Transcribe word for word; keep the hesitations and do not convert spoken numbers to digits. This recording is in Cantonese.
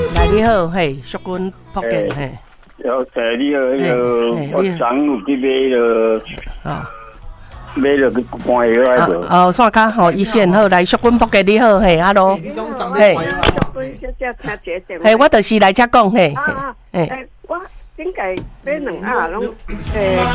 来你好，嘿，淑君福建，嘿。 有诶，你好，迄个我昨有去买了， 啊， 买了个关药来着。 哦，线卡好，一线好，来淑君福建你好，嘿，hello，嘿，嘿，我就是来遮讲，嘿， 嘿，我顶个买两盒拢，诶，